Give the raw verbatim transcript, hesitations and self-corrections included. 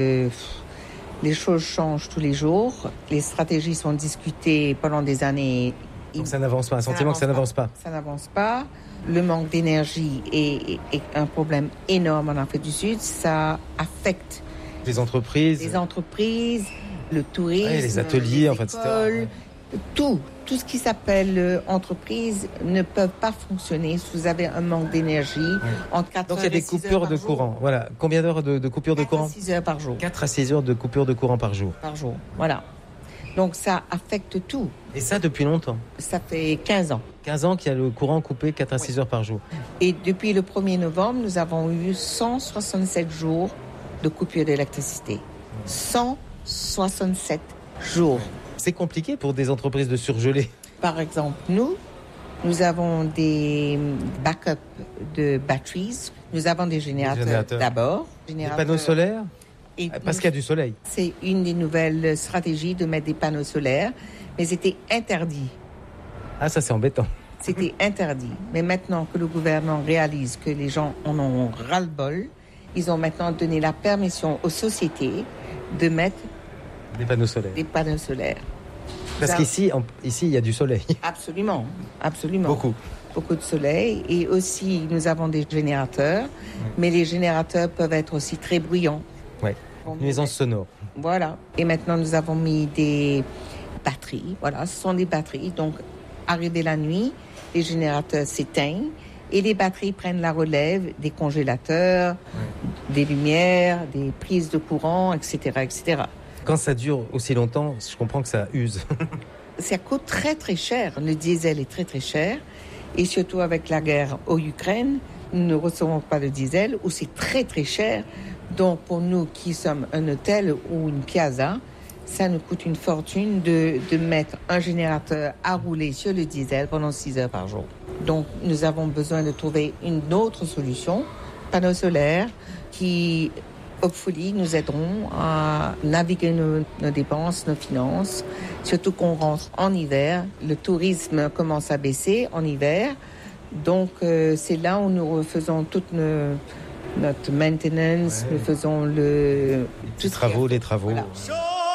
Euh, les choses changent tous les jours. Les stratégies sont discutées pendant des années. Donc ça n'avance pas, un sentiment que ça n'avance pas. Ça n'avance pas. Le manque d'énergie est, est, est un problème énorme en Afrique du Sud. Ça affecte les entreprises, les entreprises, le tourisme, ouais, les ateliers, les en fait, écoles, et cetera. Tout, tout ce qui s'appelle euh, entreprise ne peut pas fonctionner si vous avez un manque d'énergie Ouais. entre quatre Donc il y a des coupures de courant. Voilà. Combien d'heures de, de coupures de courant ? quatre à six heures par jour. quatre à six heures de coupures de courant par jour. Par jour, voilà. Donc ça affecte tout. Et ça depuis longtemps. Ça fait quinze ans. quinze ans qu'il y a le courant coupé quatre à six heures par jour. Et depuis le premier novembre, nous avons eu cent soixante-sept jours de coupure d'électricité. cent soixante-sept jours. C'est compliqué pour des entreprises de surgeler. Par exemple, nous, nous avons des backups de batteries. Nous avons des générateurs, des générateurs. d'abord. Des panneaux solaires ? Et parce qu'il y a du soleil. C'est une des nouvelles stratégies de mettre des panneaux solaires, mais c'était interdit. Ah, ça c'est embêtant. C'était interdit. Mais maintenant que le gouvernement réalise que les gens en ont ras-le-bol, ils ont maintenant donné la permission aux sociétés de mettre des panneaux solaires. Des panneaux solaires. Parce Ça, qu'ici, en, ici, il y a du soleil. Absolument, absolument. Beaucoup. Beaucoup de soleil. Et aussi, nous avons des générateurs, mmh. mais les générateurs peuvent être aussi très bruyants. Oui, nuisance sonore. Voilà. Et maintenant, nous avons mis des batteries. Voilà, ce sont des batteries. Donc, arrivé la nuit, les générateurs s'éteignent et les batteries prennent la relève des congélateurs, oui. des lumières, des prises de courant, et cetera, et cetera. Quand ça dure aussi longtemps, je comprends que ça use. Ça coûte très, très cher. Le diesel est très, très cher. Et surtout avec la guerre en Ukraine, nous ne recevons pas de diesel, où c'est très, très cher. Donc, pour nous qui sommes un hôtel ou une piazza, ça nous coûte une fortune de, de mettre un générateur à rouler sur le diesel pendant six heures par jour. Donc, nous avons besoin de trouver une autre solution, panneaux solaires, qui, hopefully, nous aideront à naviguer nos, nos dépenses, nos finances, surtout qu'on rentre en hiver. Le tourisme commence à baisser en hiver. Donc, euh, c'est là où nous refaisons toutes nos... notre maintenance, ouais. Nous faisons le... Les travaux, les travaux. Voilà.